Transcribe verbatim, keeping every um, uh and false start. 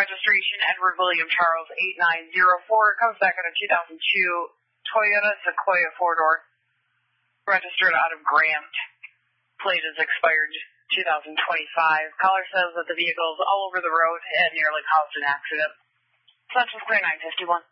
registration Edward William Charles eight nine zero four. Comes back on a two thousand two Toyota Sequoia four-door, registered out of Grant. Plate is expired two thousand twenty-five. Caller says that the vehicle is all over the road and nearly caused an accident. Central Clear nine fifty-one.